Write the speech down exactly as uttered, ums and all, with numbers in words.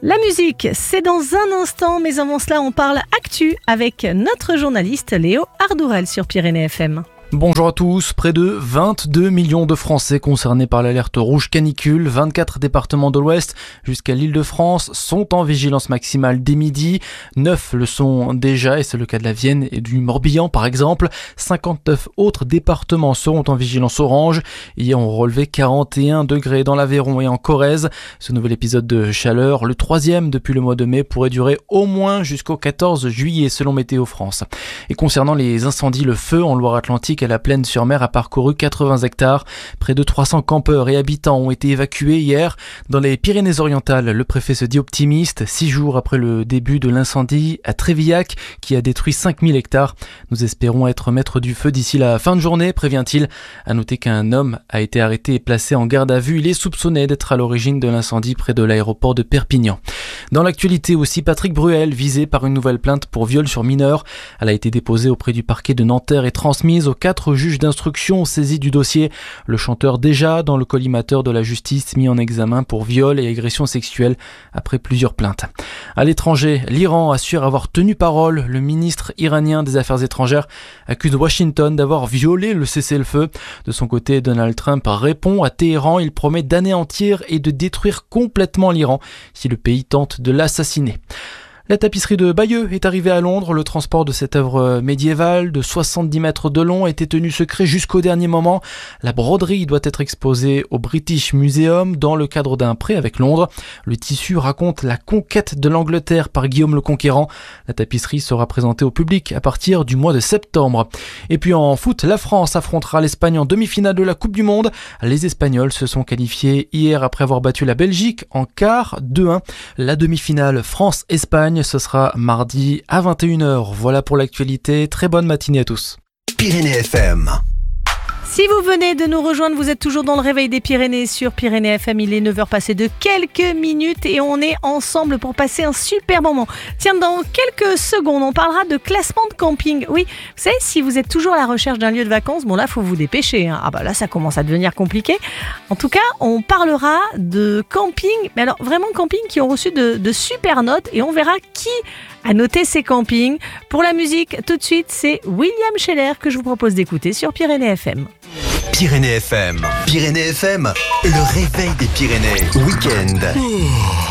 La musique, c'est dans un instant, mais avant cela, on parle actu avec notre journaliste Léo Ardourel sur Pyrénées F M. Bonjour à tous, près de vingt-deux millions de Français concernés par l'alerte rouge canicule, vingt-quatre départements de l'Ouest jusqu'à l'Île-de-France sont en vigilance maximale dès midi, neuf le sont déjà et c'est le cas de la Vienne et du Morbihan par exemple, cinquante-neuf autres départements seront en vigilance orange, hier on relevait quarante et un degrés dans l'Aveyron et en Corrèze. Ce nouvel épisode de chaleur, le troisième depuis le mois de mai, pourrait durer au moins jusqu'au quatorze juillet selon Météo France. Et concernant les incendies, le feu en Loire-Atlantique à la Plaine-sur-Mer a parcouru quatre-vingts hectares. Près de trois cents campeurs et habitants ont été évacués hier. Dans les Pyrénées-Orientales, le préfet se dit optimiste. Six jours après le début de l'incendie à Trévillac, qui a détruit cinq mille hectares. Nous espérons être maîtres du feu d'ici la fin de journée, prévient-il. À noter qu'un homme a été arrêté et placé en garde à vue. Il est soupçonné d'être à l'origine de l'incendie près de l'aéroport de Perpignan. Dans l'actualité aussi, Patrick Bruel, visé par une nouvelle plainte pour viol sur mineur. Elle a été déposée auprès du parquet de Nanterre et transmise aux quatre juges d'instruction saisis du dossier. Le chanteur déjà dans le collimateur de la justice mis en examen pour viol et agression sexuelle après plusieurs plaintes. À l'étranger, l'Iran assure avoir tenu parole. Le ministre iranien des Affaires étrangères accuse Washington d'avoir violé le cessez-le-feu. De son côté, Donald Trump répond à Téhéran. Il promet d'anéantir et de détruire complètement l'Iran si le pays tente de l'assassiner. La tapisserie de Bayeux est arrivée à Londres. Le transport de cette œuvre médiévale de soixante-dix mètres de long a été tenu secret jusqu'au dernier moment. La broderie doit être exposée au British Museum dans le cadre d'un prêt avec Londres. Le tissu raconte la conquête de l'Angleterre par Guillaume le Conquérant. La tapisserie sera présentée au public à partir du mois de septembre. Et puis en foot, la France affrontera l'Espagne en demi-finale de la Coupe du Monde. Les Espagnols se sont qualifiés hier après avoir battu la Belgique en quart deux un. La demi-finale France-Espagne, ce sera mardi à vingt et une heures. Voilà pour l'actualité. Très bonne matinée à tous. Pyrénées F M. Si vous venez de nous rejoindre, vous êtes toujours dans le réveil des Pyrénées sur Pyrénées F M. Il est neuf heures passées de quelques minutes et on est ensemble pour passer un super moment. Tiens, dans quelques secondes, on parlera de classement de camping. Oui, vous savez, si vous êtes toujours à la recherche d'un lieu de vacances, bon là, faut vous dépêcher. Hein. Ah bah là, ça commence à devenir compliqué. En tout cas, on parlera de camping, mais alors vraiment camping qui ont reçu de, de super notes et on verra qui a noté ces campings. Pour la musique, tout de suite, c'est William Scheller que je vous propose d'écouter sur Pyrénées F M. Pyrénées F M. Pyrénées F M, le réveil des Pyrénées. Week-end.